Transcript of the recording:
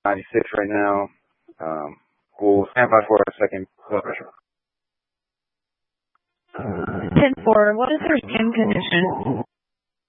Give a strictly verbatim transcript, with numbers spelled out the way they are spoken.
ninety-six right now. Um, we'll stand by for a second blood pressure. ten four, what is her skin condition?